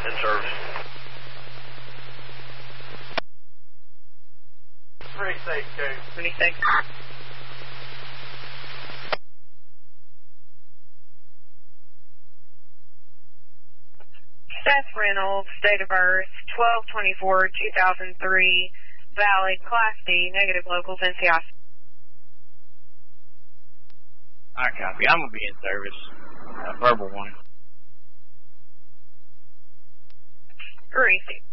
in service. Pretty safe, Code. 26. Seth Reynolds, date of birth 12/24/2003, valid, Class D, negative locals, NCI. I copy. I'm going to be in service. Verbal 1. Receive.